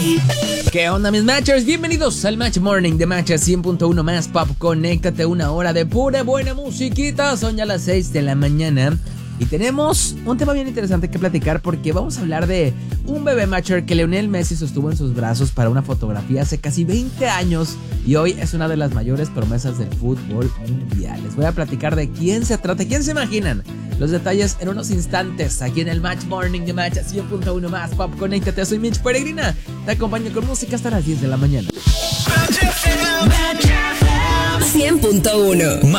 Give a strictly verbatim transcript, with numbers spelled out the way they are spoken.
¿Qué onda, mis matchers? Bienvenidos al Match Morning de Matcha cien punto uno más Pop. Conéctate, una hora de pura buena musiquita. Son ya las seis de la mañana y tenemos un tema bien interesante que platicar, porque vamos a hablar de un bebé matcher que Lionel Messi sostuvo en sus brazos para una fotografía hace casi veinte años y hoy es una de las mayores promesas del fútbol mundial. Les voy a platicar de quién se trata, quién se imaginan. Los detalles en unos instantes aquí en el Match Morning de Matcha cien punto uno más Pop. Conéctate, soy Mitch Peregrina. Te acompaño con música hasta las diez de la mañana. cien punto uno